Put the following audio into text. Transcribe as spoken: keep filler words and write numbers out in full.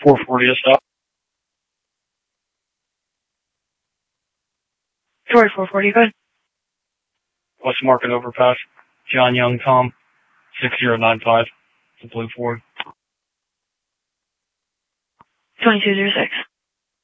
four forty is stop. Story four forty, good. West Market Overpass. John Young, Tom. six zero nine five. It's a blue Ford. twenty-two zero six.